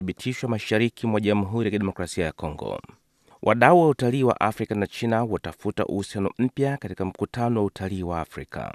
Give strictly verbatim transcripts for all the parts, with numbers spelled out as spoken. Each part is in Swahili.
thibitishwa mashariki mwa Jamhuri ya Kidemokrasia ya Kongo. Wadau wa utalii wa Afrika na China watafuta uhusiano mpya katika mkutano wa utalii wa Afrika.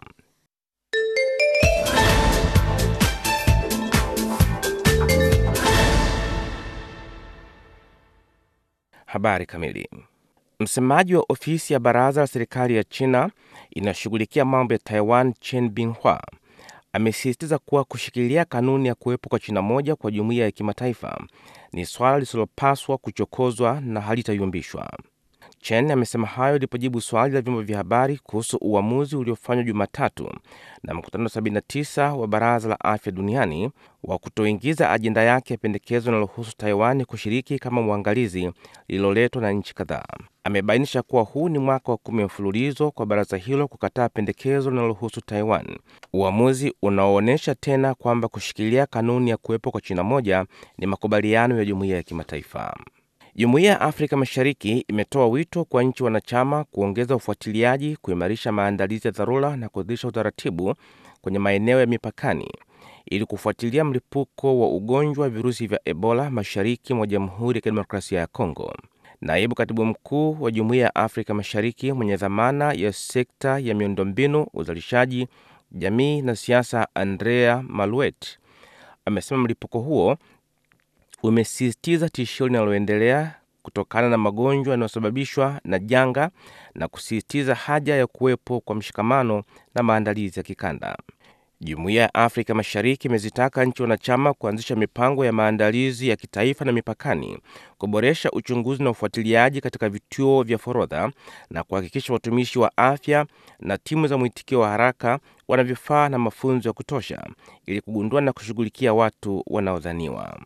Habari kamili. Msemaji wa ofisi ya baraza la serikali ya China inashughulikia mambo ya Taiwan, Chen Binghua, amesisitiza kuwa kushikilia kanuni ya kuwepo kwa China moja kwa jumuiya ya kimataifa ni swala lisilopaswa kuchokozwa na halitayumbishwa. Chen amesema hayo alipojibu swali la vyombo vya habari kuhusu uamuzi uliofanywa Jumatatu na mkutano sabini na tisa wa Baraza la Afya Duniani wa kutoingiza ajenda yake ya pendekezo linalohusu Taiwan kushiriki kama mwangalizi lililoletwa na nchi kadhaa. Amebainisha kuwa huu ni mwaka wa kumi mfululizo kwa baraza hilo kukataa pendekezo linalohusu Taiwan, uamuzi unaoonyesha tena kwamba kushikilia kanuni ya kuwepo kwa China moja ni makubaliano ya jumuiya ya kimataifa. Jumuiya ya Afrika Mashariki imetoa wito kwa nchi wanachama kuongeza ufuatiliaji, kuimarisha maandalizi ya dharura na kuanzisha utaratibu kwenye maeneo ya mipakani ili kufuatilia mlipuko wa ugonjwa wa virusi vya Ebola mashariki mwa Jamhuri ya Kidemokrasia ya Kongo. Naibu Katibu Mkuu wa Jumuiya ya Afrika Mashariki mwenye dhamana ya sekta ya miundombinu, uzalishaji, jamii na siasa, Andrea Maluet, amesema mlipuko huo umesisitiza tishio linaloendelea kutokana na magonjwa yanayosababishwa na janga na kusisitiza haja ya kuwepo kwa mshikamano na maandalizi ya kikanda. Jumuiya ya Afrika Mashariki imezitaka nchi wanachama kuanzisha mipango ya maandalizi ya kitaifa na mipakani, kuboresha uchunguzi na ufuatiliaji katika vituo vya forodha na kuhakikisha watumishi wa afya na timu za mwitikio wa haraka wana vifaa na mafunzo ya kutosha ili kugundua na kushughulikia watu wanaodhaniwa.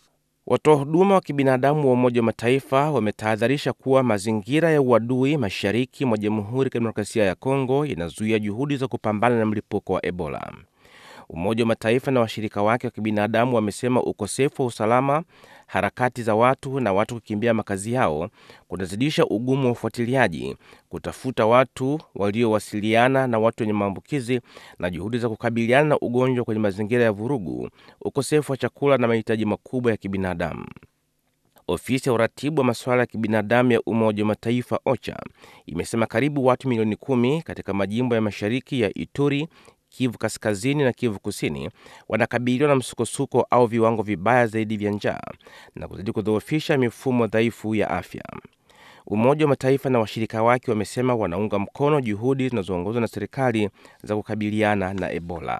Watoa huduma wa kibinadamu wa Umoja wa Mataifa wametahadharisha kuwa mazingira ya uadui mashariki mwa Jamhuri ya Kidemokrasia ya Kongo yanazuia juhudi za kupambana na mlipuko wa Ebola. Umoja wa Mataifa na washirika wake wa kibinadamu wamesema ukosefu wa usalama, harakati za watu na watu kukimbia makazi yao kunazidisha ugumu wa ufuatiliaji, kutafuta watu waliowasiliana na watu wenye maambukizi na juhudi za kukabiliana na ugonjwa kwenye mazingira ya vurugu, ukosefu wa chakula na mahitaji makubwa ya kibinadamu. Ofisi ya uratibu wa masuala ya kibinadamu ya Umoja wa Mataifa OCHA imesema karibu watu milioni kumi katika majimbo ya mashariki ya Ituri, Kivu Kaskazini na Kivu Kusini wanakabiliwa na msukosuko au viwango vibaya zaidi vya njaa na kuzidi kudhoofisha mifumo dhaifu ya afya. Umoja wa Mataifa na washirika wake wamesema wanaunga mkono juhudi zinazoongozwa na serikali za kukabiliana na Ebola.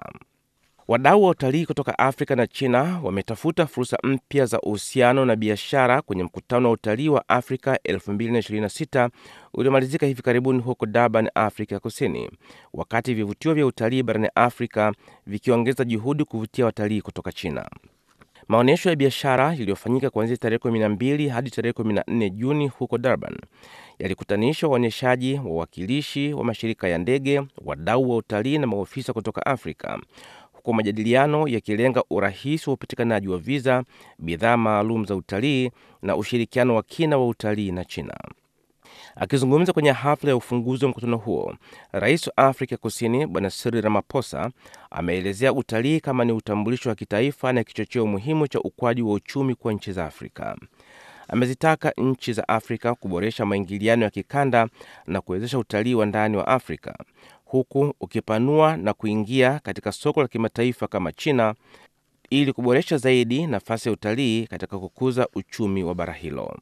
Wadau wa utalii kutoka Afrika na China wametafuta fursa mpya za uhusiano na biashara kwenye mkutano wa utalii wa Afrika elfu mbili ishirini na sita uliomalizika hivi karibuni huko Durban, Afrika Kusini, wakati vivutio vya utalii barani Afrika vikiongeza juhudi kuvutia watalii kutoka China. Maonyesho ya biashara yaliyofanyika kuanzia tarehe kumi na mbili hadi tarehe kumi na nne Juni huko Durban yalikutanisha waonyeshaji, wawakilishi wa mashirika ya ndege, wadau wa utalii na maofisa kutoka Afrika, kwa majadiliano yakilenga urahisi wa upatikanaji wa visa, bidhaa maalum za utalii na ushirikiano wa kina wa utalii na China. Akizungumza kwenye hafla ya ufunguzi wa mkutano huo, Rais wa Afrika Kusini Bwana Cyril Ramaphosa ameelezea utalii kama ni utambulisho wa kitaifa na kichocheo muhimu cha ukuaji wa uchumi kwa nchi za Afrika. Amezitaka nchi za Afrika kuboresha maingiliano ya kikanda na kuwezesha utalii wa ndani wa Afrika, huku ukipanua na kuingia katika soko la kimataifa kama China ili kuboresha zaidi nafasi ya utalii katika kukuza uchumi wa bara hilo.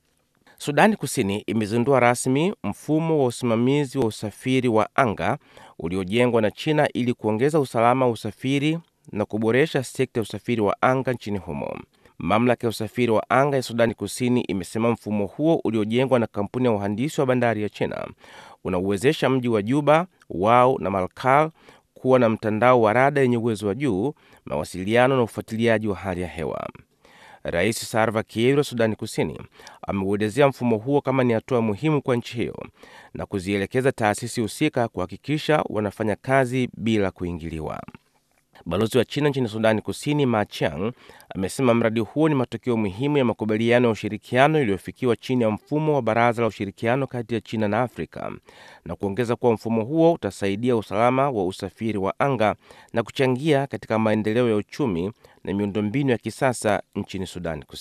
Sudani Kusini imezindua rasmi mfumo wa usimamizi wa usafiri wa anga uliojengwa na China ili kuongeza usalama wa usafiri na kuboresha sekta ya usafiri wa anga nchini humo. Mamlaka ya usafiri wa anga ya Sudani Kusini imesema mfumo huo uliojengwa na kampuni ya uhandisi wa bandari ya China unauwezesha mji wa Juba, Wau na Malakal kuwa na mtandao wa rada yenye uwezo wa juu, mawasiliano na ufuatiliaji wa hali ya hewa. Rais Salva Kiir wa Sudani Kusini ameuelezea mfumo huo kama ni hatua muhimu kwa nchi hiyo na kuzielekeza taasisi husika kuhakikisha wanafanya kazi bila kuingiliwa. Balozi wa China nchini Sudani Kusini Ma Chiang amesema mradi huo ni matokeo muhimu ya makubaliano ya ushirikiano yaliyofikiwa chini ya mfumo wa Baraza la Ushirikiano kati ya China na Afrika, na kuongeza kuwa mfumo huo utasaidia usalama wa usafiri wa anga na kuchangia katika maendeleo ya uchumi na miundombinu ya kisasa nchini Sudan Kusini.